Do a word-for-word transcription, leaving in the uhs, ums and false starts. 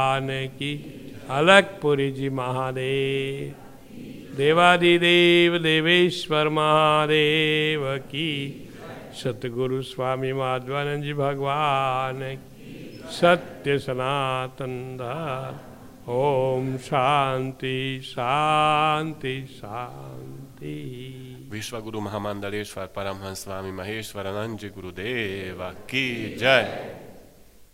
भगवान की अलकपुरी जी महादेव, देवादिदेव देवेश्वर महादेव की, सतगुरु स्वामी माधवानंद जी भगवान की, सत्य सनातन धर्म। ओम शांति शांति शांति। विश्वगुरु महामंडलेश्वर परमहंस स्वामी महेश्वरानंद जी गुरुदेव की जय।